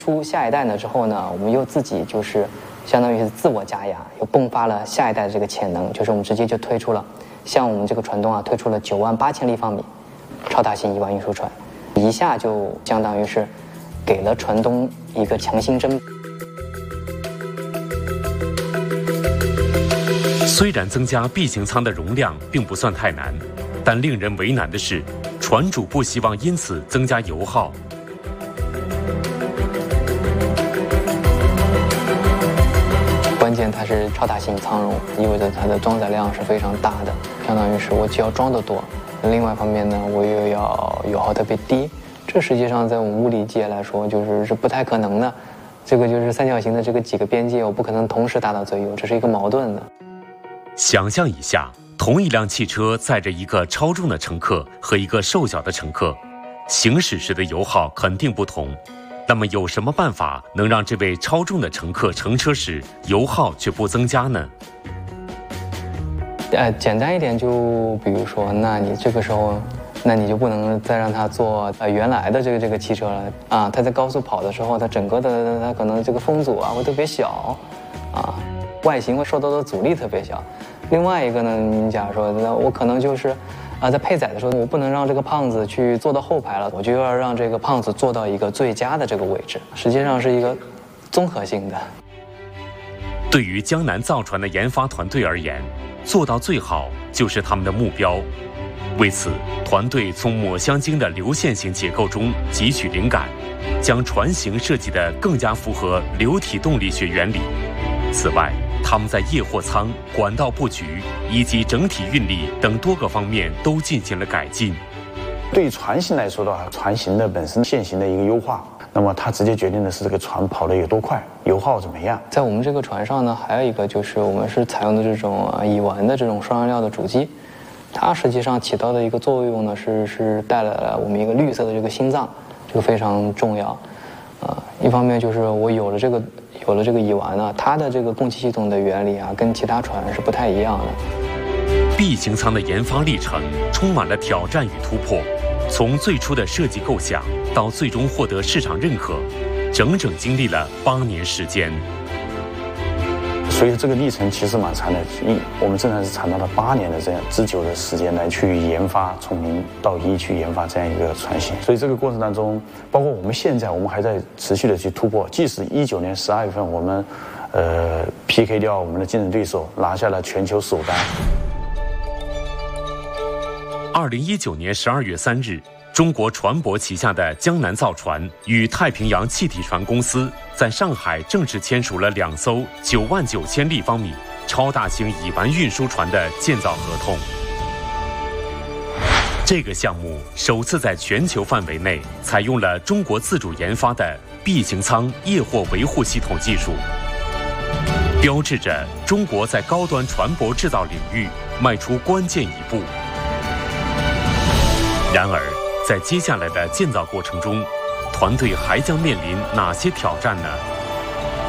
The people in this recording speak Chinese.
出下一代呢之后呢，我们又自己就是相当于是自我加压，又迸发了下一代的这个潜能，就是我们直接就推出了，像我们这个船东啊，推出了98000立方米超大型乙烷运输船，一下就相当于是给了船东一个强心针。 虽然增加 B 型舱的容量并不算太难，但令人为难的是，船主不希望因此增加油耗。 关键它是超大型舱容，意味着它的装载量是非常大的，相当于是我只要装得多，另外一方面呢，我又要油耗特别低，这实际上在我们物理界来说是不太可能的。这个就是三角形的这个几个边界，我不可能同时达到最优，这是一个矛盾的。 想象一下，同一辆汽车载着一个超重的乘客和一个瘦小的乘客，行驶时的油耗肯定不同。那么有什么办法能让这位超重的乘客乘车时油耗却不增加呢？ 简单一点，就比如说，那你这个时候，那你就不能再让他坐原来的这个汽车了啊。他在高速跑的时候，他整个的他可能这个风阻啊会特别小啊，外形会受到的阻力特别小。另外一个呢，你假如说，那我可能就是在配载的时候，我不能让这个胖子去坐到后排了，我就要让这个胖子坐到一个最佳的这个位置，实际上是一个综合性的。 对于江南造船的研发团队而言，做到最好就是他们的目标。为此，团队从抹香鲸的流线型结构中汲取灵感，将船型设计得更加符合流体动力学原理。此外，他们在液货舱、管道布局以及整体运力等多个方面都进行了改进。 对于船型来说的话，船型的本身线型的一个优化，那么它直接决定的是这个船跑得有多快，油耗怎么样。在我们这个船上呢，还有一个就是我们是采用的这种乙烷的这种双燃料的主机，它实际上起到的一个作用呢是带来了我们一个绿色的这个心脏，这个非常重要。一方面就是我有了这个乙烷呢，它的这个供气系统的原理啊，跟其他船是不太一样的。 B 型舱的研发历程充满了挑战与突破，从最初的设计构想到最终获得市场认可，整整经历了8年时间。 所以这个历程其实蛮长的，我们正常是长达了8年的这样之久的时间来去研发，从0到1去研发这样一个船型。所以这个过程当中，包括我们现在，我们还在持续的去突破。即使19年12月份我们PK 掉我们的竞争对手，拿下了全球首单。 2019年12月3日，中国船舶旗下的江南造船与太平洋气体船公司在上海正式签署了2艘99000立方米超大型乙烷运输船的建造合同。这个项目首次在全球范围内采用了中国自主研发的 B 型舱液货维护系统技术，标志着中国在高端船舶制造领域迈出关键一步。然而，在接下来的建造过程中，团队还将面临哪些挑战呢？